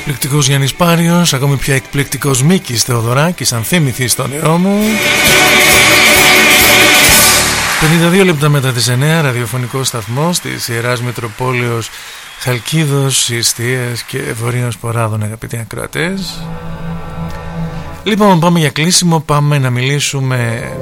Εκπληκτικός Γιάννης Πάριος, ακόμη πιο εκπληκτικός Μίκης Θεοδωράκης, αν θυμηθεί στο όνειρό μου. 52 λεπτά μετά τις 9, ραδιοφωνικός σταθμός της Ιεράς Μητροπόλεως Χαλκίδος, Ιστίας και Βορείων Σποράδων, αγαπητοί ακροατές. Λοιπόν, πάμε για κλείσιμο, πάμε να μιλήσουμε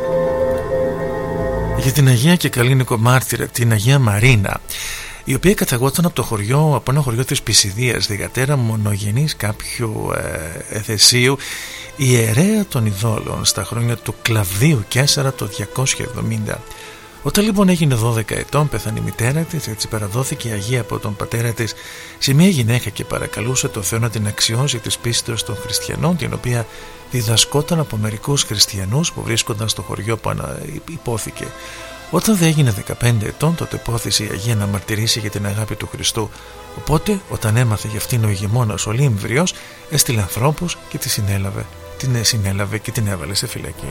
για την Αγία και καλή νοικομάρτυρα, την Αγία Μαρίνα, η οποία καταγόταν από ένα χωριό της Πισιδίας, διγατέρα μονογενής κάποιου Εθεσίου, ιερέα των ειδόλων, στα χρόνια του Κλαβδίου Καίσαρα το 270. Όταν λοιπόν έγινε 12 ετών, πέθανε η μητέρα της, έτσι παραδόθηκε η Αγία από τον πατέρα της σε μια γυναίκα και παρακαλούσε το Θεό να την αξιώσει της πίστεως των χριστιανών, την οποία διδασκόταν από μερικούς χριστιανούς που βρίσκονταν στο χωριό που υπόθηκε. Όταν δεν έγινε 15 ετών, τότε πόθησε η Αγία να μαρτυρήσει για την αγάπη του Χριστού. Οπότε, όταν έμαθε για αυτήν ο ηγεμόνας ο Λύμβριος, έστειλε ανθρώπους και την συνέλαβε και την έβαλε σε φυλακή.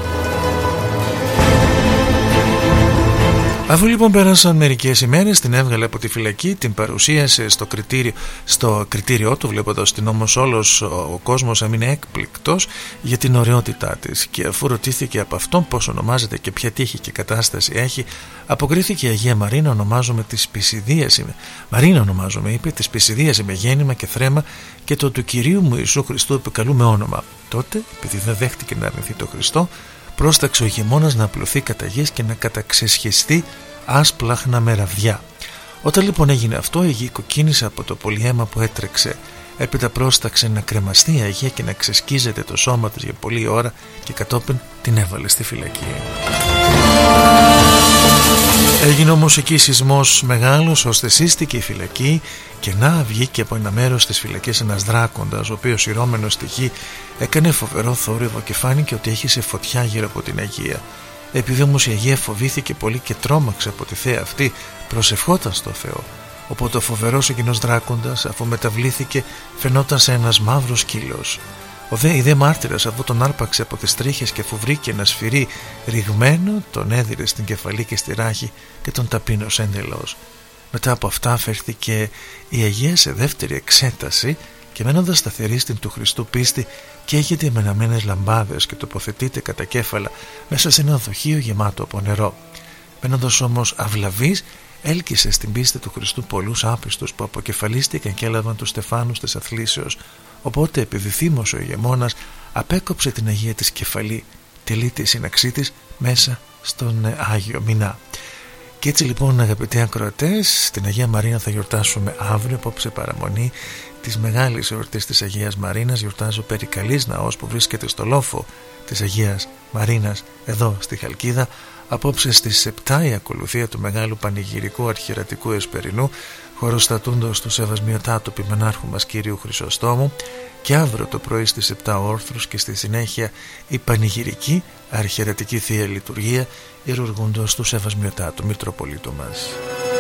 Αφού λοιπόν πέρασαν μερικές ημέρες, την έβγαλε από τη φυλακή, την παρουσίασε στο κριτήριό του, βλέποντας την όμως όλος ο κόσμος έμεινε έκπληκτος για την ωραιότητά της, και αφού ρωτήθηκε από αυτόν πώς ονομάζεται και ποια τύχη και κατάσταση έχει, αποκρίθηκε η Αγία Μαρίνα, ονομάζομαι της Πισιδίας είμαι. Μαρίνα ονομάζομαι, είπε, της Πισιδίας είμαι γέννημα και θρέμα, και το του Κυρίου μου Ιησού Χριστού επικαλούμε όνομα. Τότε, επειδή δεν δέχτηκε να αρνηθεί το Χριστό, πρόσταξε ο ηγεμόνας να απλωθεί κατά γης και να καταξεσχιστεί άσπλαχνα με ραβδιά. Όταν λοιπόν έγινε αυτό, η γη κοκκίνησε από το πολυαίμα που έτρεξε. Έπειτα πρόσταξε να κρεμαστεί η Αγία και να ξεσκίζεται το σώμα της για πολλή ώρα, και κατόπιν την έβαλε στη φυλακή. Έγινε όμως εκεί σεισμός μεγάλος, ώστε σύστηκε η φυλακή, και να βγήκε από ένα μέρος της φυλακής ένας δράκοντας, ο οποίος ηρώμενος στη γη έκανε φοβερό θόρυβο και φάνηκε ότι έχισε φωτιά γύρω από την Αγία. Επειδή όμως η Αγία φοβήθηκε πολύ και τρόμαξε από τη θέα αυτή, προσευχόταν στο Θεό. Οπότε ο φοβερός εκείνος δράκοντας, αφού μεταβλήθηκε, φαινόταν σε ένας μαύρος σκύλος. Η δε μάρτυρας, αφού τον άρπαξε από τις τρίχες και αφού βρήκε ένα σφυρί ρηγμένο, τον έδιρε στην κεφαλή και στη ράχη και τον ταπείνωσε εντελώς. Μετά από αυτά φέρθηκε η Αγία σε δεύτερη εξέταση, και μένοντας σταθερή στην του Χριστού πίστη, καίγεται με αναμένες λαμπάδες και τοποθετείται κατά κέφαλα μέσα σε ένα δοχείο γεμάτο από νερό. Μένοντας όμως αυλαβής, έλκυσε στην πίστη του Χριστού πολλούς άπιστους που αποκεφαλίστηκαν και έλαβαν τους στεφάνους της αθλήσεως. Οπότε, επειδή θύμωσε ο ηγεμόνας, απέκοψε την Αγία της κεφαλή, τελεί τη σύναξή της μέσα στον Άγιο Μηνά. Και έτσι λοιπόν, αγαπητοί ακροατές, την Αγία Μαρίνα θα γιορτάσουμε αύριο, απόψε παραμονή της μεγάλης εορτής της Αγίας Μαρίνας. Γιορτάζει ο Περικαλής Ναός που βρίσκεται στο λόφο της Αγίας Μαρίνας εδώ στη Χαλκίδα. Απόψε στις 7 η ακολουθία του μεγάλου πανηγυρικού αρχιερατικού εσπερινού, χωροστατούντος του Σεβασμιωτάτου Ποιμενάρχου μας Κύριου Χρυσοστόμου, και αύριο το πρωί στις 7 όρθρους, και στη συνέχεια η πανηγυρική αρχιερατική Θεία Λειτουργία, ιερουργούντος του Σεβασμιωτάτου Μητροπολίτου μας.